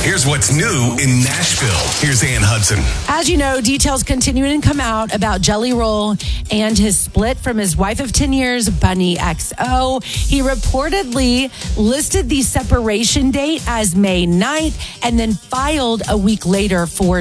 Here's what's new in Nashville. Here's Ann Hudson. As you know, details continuing to come out about Jelly Roll and his split from his wife of 10 years, Bunny XO. He reportedly listed the separation date as May 9th and then filed a week later for